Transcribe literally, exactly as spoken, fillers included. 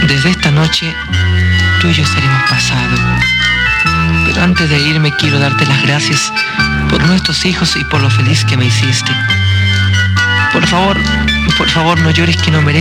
Desde esta noche, tú y yo seremos pasado. Pero antes de irme quiero darte las gracias por nuestros hijos y por lo feliz que me hiciste. Por favor, por favor no llores que no merezco